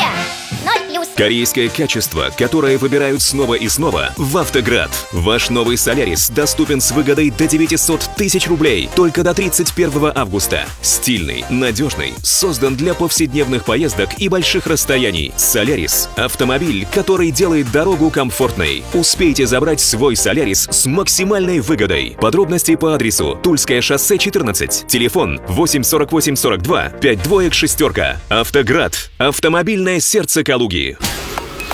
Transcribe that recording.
Гарантия 0+. Корейское качество, которое выбирают снова и снова в «Автоград». Ваш новый «Солярис» доступен с выгодой до 900 тысяч рублей только до 31 августа. Стильный, надежный, создан для повседневных поездок и больших расстояний. «Солярис» — автомобиль, который делает дорогу комфортной. Успейте забрать свой «Солярис» с максимальной выгодой. Подробности по адресу Тульское шоссе 14. Телефон 84842 52 6. «Автоград» — автомобильное сердце Калуги.